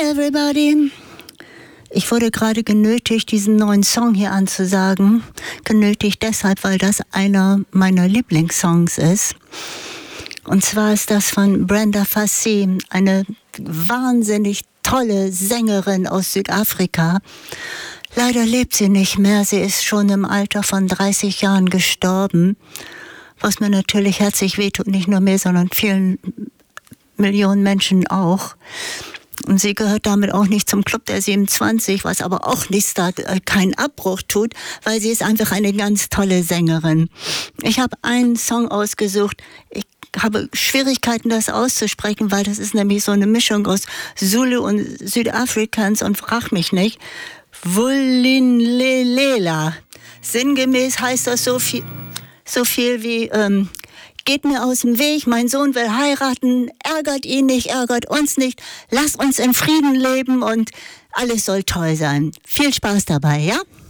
everybody. Ich wurde gerade genötigt, diesen neuen Song hier anzusagen. Genötigt deshalb, weil das einer meiner Lieblingssongs ist. Und zwar ist das von Brenda Fassie, eine wahnsinnig tolle Sängerin aus Südafrika. Leider lebt sie nicht mehr. Sie ist schon im Alter von 30 Jahren gestorben. Was mir natürlich herzlich wehtut, nicht nur mir, sondern vielen Millionen Menschen auch. Und sie gehört damit auch nicht zum Club der 27, was aber auch nichts da, keinen Abbruch tut, weil sie ist einfach eine ganz tolle Sängerin. Ich habe einen Song ausgesucht. Ich habe Schwierigkeiten, das auszusprechen, weil das ist nämlich so eine Mischung aus Zulu und Südafrikaans und frag mich nicht. Wulinlelela. Sinngemäß heißt das so viel wie, geht mir aus dem Weg, mein Sohn will heiraten, ärgert ihn nicht, ärgert uns nicht, lasst uns in Frieden leben und alles soll toll sein. Viel Spaß dabei, ja?